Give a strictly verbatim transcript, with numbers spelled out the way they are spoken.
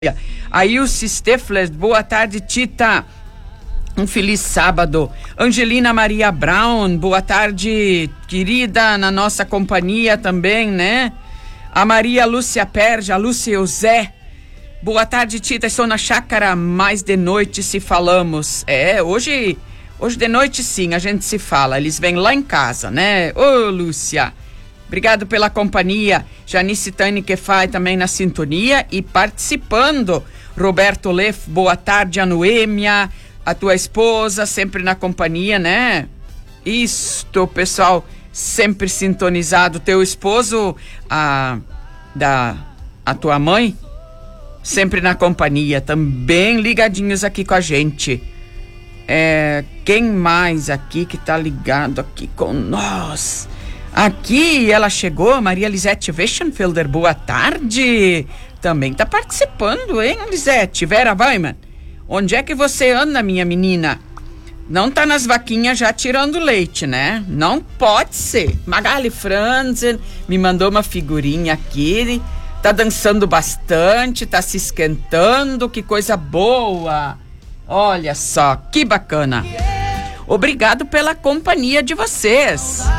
Ailce Steffler, boa tarde, Tita. Um feliz sábado. Angelina Maria Brown, boa tarde, querida, na nossa companhia também, né? A Maria Lúcia Perja, a Lúcia Eusé. Boa tarde, Tita. Estou na chácara, mais de noite se falamos. É, hoje, hoje de noite sim, a gente se fala. Eles vêm lá em casa, né? Ô, Lúcia. Obrigado pela companhia. Janice Tani que faz também na sintonia e participando. Roberto Leff, boa tarde, a Noêmia, a tua esposa, sempre na companhia, né? Isto, pessoal, sempre sintonizado. Teu esposo, a, da, a tua mãe, sempre na companhia, também ligadinhos aqui com a gente. É, quem mais aqui que tá ligado aqui com nós? Aqui ela chegou, Maria Lisete Weschenfelder, boa tarde. Também tá participando, hein, Lisete? Vera Weiman, onde é que você anda, minha menina? Não tá nas vaquinhas já tirando leite, né? Não pode ser. Magali Franzen me mandou uma figurinha aqui, tá dançando bastante, tá se esquentando, que coisa boa. Olha só, que bacana. Obrigado pela companhia de vocês.